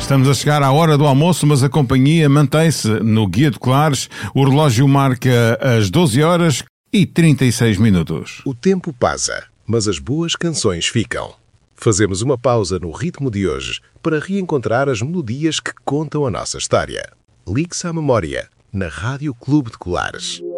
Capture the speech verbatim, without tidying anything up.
Estamos a chegar à hora do almoço, mas a companhia mantém-se no Guia de Colares. O relógio marca as doze horas e trinta e seis minutos. O tempo passa, mas as boas canções ficam. Fazemos uma pausa no ritmo de hoje para reencontrar as melodias que contam a nossa história. Ligue-se à memória, na Rádio Clube de Colares.